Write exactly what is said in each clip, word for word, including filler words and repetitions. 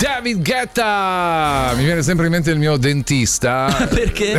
David Guetta! Mi viene sempre in mente il mio dentista. Perché?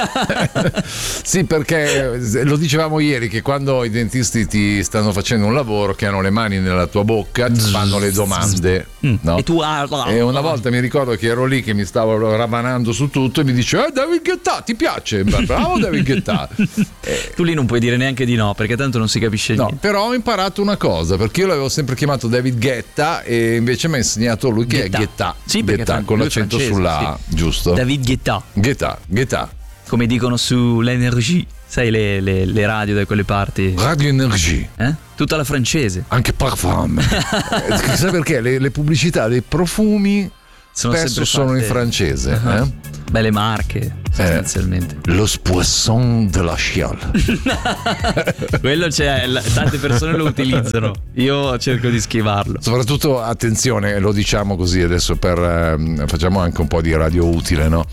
Sì, perché lo dicevamo ieri che quando i dentisti ti stanno facendo un lavoro, che hanno le mani nella tua bocca, ti fanno le domande, no? E tu ah, E una volta mi ricordo che ero lì che mi stavo ravanando su tutto e mi dice: eh, David Guetta, ti piace? Bravo David Guetta. eh, tu lì non puoi dire neanche di no, perché tanto non si capisce no, niente. però ho imparato una cosa, perché io l'avevo sempre chiamato David Guetta e invece mi ha insegnato lui che Guetta. è Guetta. Sì, perché Guetta, fran- con lui è l'accento francese, sulla A, sì. giusto? David Guetta, Guetta, Guetta. come dicono sull'Energie, sai le, le, le radio da quelle parti, Radio Energie. eh? Tutta la francese. Anche Parfum. eh, chissà perché le, le pubblicità dei profumi Sono spesso sempre sono fatte- in francese. Uh-huh. eh? Belle marche, sostanzialmente. Los poissons de la Chiale. Quello c'è, la- tante persone lo utilizzano. Io cerco di schivarlo. Soprattutto, attenzione, lo diciamo così adesso per ehm, facciamo anche un po' di radio utile, no?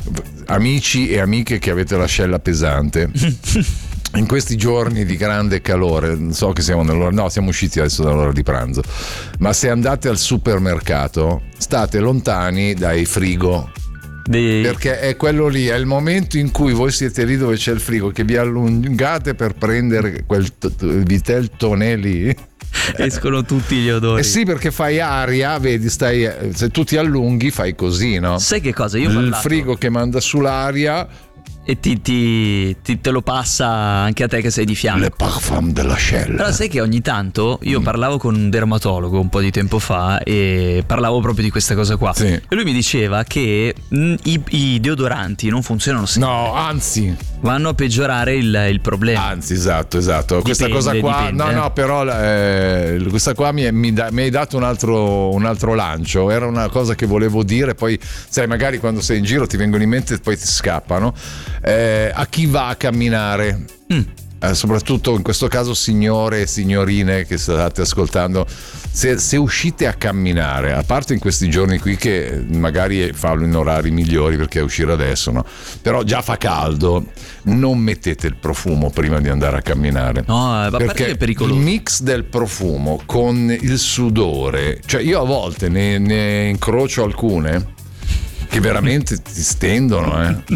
Amici e amiche che avete l'ascella pesante. In questi giorni di grande calore, so che siamo nell'ora, no, siamo usciti adesso dall'ora di pranzo, ma se andate al supermercato state lontani dai frigo, Dei- perché è quello lì, è il momento in cui voi siete lì dove c'è il frigo, che vi allungate per prendere quel t- t- vitel tonè lì. Escono tutti gli odori. Eh sì, perché fai aria, vedi, stai, se tu ti allunghi fai così, no? Sai che cosa? Io ho Il parlato frigo che manda sull'aria, e ti, ti- ti- te lo passa anche a te che sei di fianco. le parfum della Shell. Allora sai che ogni tanto io Mm. parlavo con un dermatologo un po' di tempo fa e parlavo proprio di questa cosa qua. Sì. E lui mi diceva che mh, i, i deodoranti non funzionano sempre, No, anzi, vanno a peggiorare il, il problema. anzi, esatto, esatto. Questa Dipende, cosa qua, dipende, no, eh. no, però eh, questa qua mi, mi, da- mi hai dato un altro, un altro lancio. Era una cosa che volevo dire, poi sai, magari quando sei in giro ti vengono in mente e poi ti scappano. Eh, a chi va a camminare? Mm. Eh, soprattutto in questo caso signore e signorine che state ascoltando, se, se uscite a camminare, a parte in questi giorni qui che magari farlo in orari migliori perché uscire adesso, no? Però già fa caldo, non mettete il profumo prima di andare a camminare. No, a parte Perché che è pericoloso. il mix del profumo con il sudore, cioè io a volte ne, ne incrocio alcune che veramente ti stendono, eh.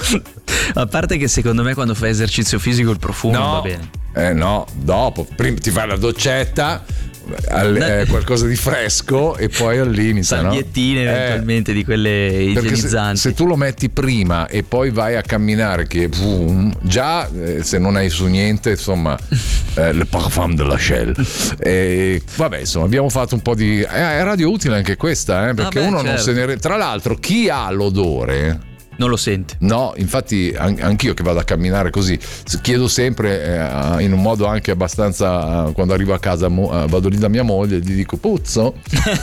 A parte che secondo me quando fai esercizio fisico il profumo No, va bene. eh no, dopo prima ti fai la doccetta, al- eh, qualcosa di fresco e poi al limite, no? Salviettine Eh, eventualmente di quelle perché se, igienizzanti. se tu lo metti prima e poi vai a camminare, che boom, già eh, se non hai su niente, insomma, eh, le parfum della Shell. E, vabbè, insomma, abbiamo fatto un po' di. Eh, è radio utile anche questa, eh, perché Ah beh, uno non certo. se ne. re- Tra l'altro, chi ha l'odore. Non lo senti. No, infatti an- anch'io che vado a camminare così s- chiedo sempre eh, in un modo anche abbastanza eh, quando arrivo a casa mo- eh, vado lì da mia moglie e gli dico puzzo.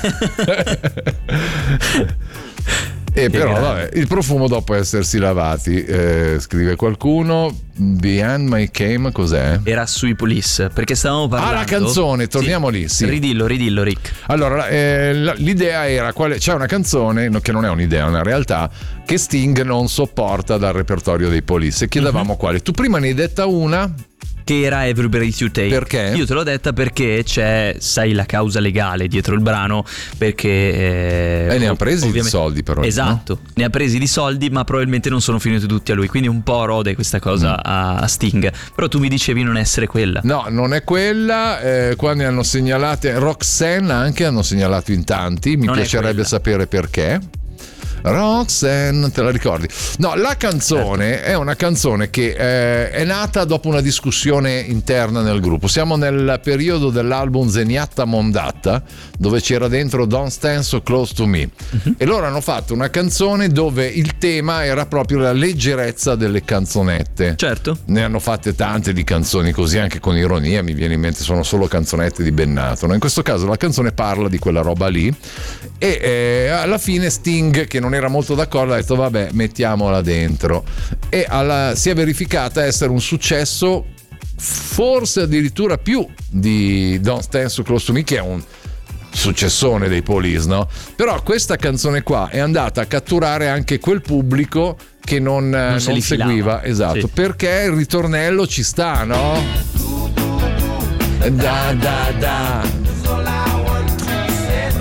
E però grande. vabbè, il profumo dopo essersi lavati, eh, scrive qualcuno. Behind My Came cos'è? Era sui Police, perché stavamo parlando. Ah, la canzone, torniamo lì, sì. Ridillo, ridillo Rick. Allora, eh, la- l'idea era quale, c'è una canzone, no, che non è un'idea, è una realtà, che Sting non sopporta dal repertorio dei Police. E chiedevamo quale. Tu prima ne hai detta una. Che era Every Breath You Take. Perché? Io te l'ho detta perché c'è, sai, la causa legale dietro il brano, perché eh, E ne ha ov- presi di ovviamente- soldi però. Esatto, ne ha presi di soldi, ma probabilmente non sono finiti tutti a lui, quindi un po' rode questa cosa Mm. a, a Sting. Però tu mi dicevi non essere quella. No, non è quella. Eh, qua ne hanno segnalate. Roxanne anche hanno segnalato in tanti. Mi Non è piacerebbe quella. sapere perché. Roxanne, te la ricordi? No, la canzone Certo. è una canzone che eh, è nata dopo una discussione interna nel gruppo. Siamo nel periodo dell'album Zeniatta Mondatta, dove c'era dentro Don't Stand So Close To Me. Mhm. E loro hanno fatto una canzone dove il tema era proprio la leggerezza delle canzonette. Certo. Ne hanno fatte tante di canzoni così, anche con ironia, mi viene in mente, sono solo canzonette di Bennato, no? In questo caso la canzone parla di quella roba lì e eh, alla fine Sting, che non era molto d'accordo, ha detto vabbè, mettiamola dentro, e alla, si è verificata essere un successo, forse addirittura più di Don't Stand So Close To Me, che è un successone dei Police, no? Però questa canzone qua è andata a catturare anche quel pubblico che non, non, se non li filava. seguiva, esatto, Sì. perché il ritornello ci sta, no? Da da da.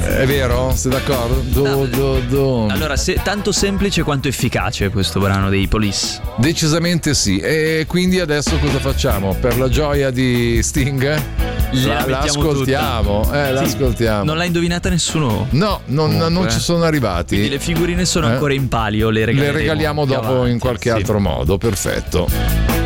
È vero? Sei d'accordo? Do, No. do, do. Allora, se, tanto semplice quanto efficace questo brano dei Police. Decisamente sì. E quindi adesso cosa facciamo? Per la gioia di Sting? Gliela La, mettiamo l'ascoltiamo. tutta. Eh, Sì. l'ascoltiamo. Non l'ha indovinata nessuno. No, non, Comunque, non ci sono arrivati. Quindi le figurine sono Eh? ancora in palio, le Le regaliamo regaliamo più dopo avanti, in qualche sì. altro modo. Perfetto.